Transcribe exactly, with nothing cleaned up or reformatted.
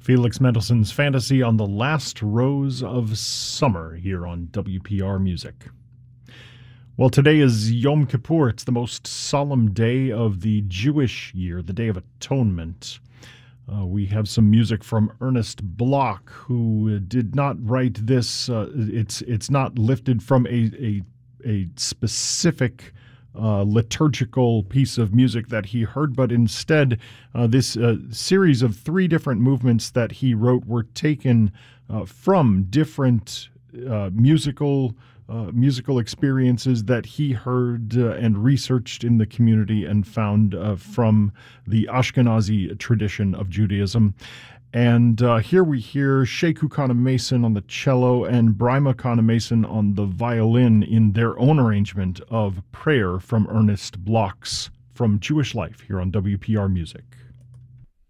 Felix Mendelssohn's Fantasy on the Last Rose of Summer here on W P R Music. Well, today is Yom Kippur. It's the most solemn day of the Jewish year, the Day of Atonement. Uh, we have some music from Ernest Bloch, who did not write this. Uh, it's it's not lifted from a a, a specific Uh, liturgical piece of music that he heard, but instead uh, this uh, series of three different movements that he wrote were taken uh, from different uh, musical uh, musical experiences that he heard uh, and researched in the community and found uh, from the Ashkenazi tradition of Judaism. And uh, here we hear Sheku Kana Mason on the cello and Brima Kana Mason on the violin in their own arrangement of Prayer from Ernest Bloch's From Jewish Life here on W P R Music.